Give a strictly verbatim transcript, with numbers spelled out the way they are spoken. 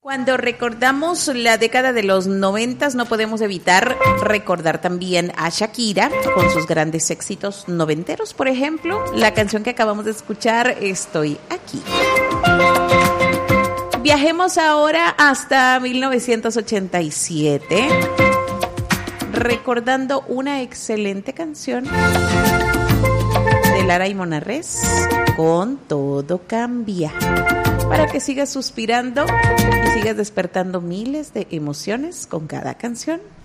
Cuando recordamos la década de los noventas, no podemos evitar recordar también a Shakira con sus grandes éxitos noventeros. Por ejemplo, la canción que acabamos de escuchar, Estoy Aquí. Viajemos ahora hasta mil novecientos ochenta y siete, recordando una excelente canción de Lara y Monarrés, Con Todo Cambia, para que sigas suspirando y sigas despertando miles de emociones con cada canción.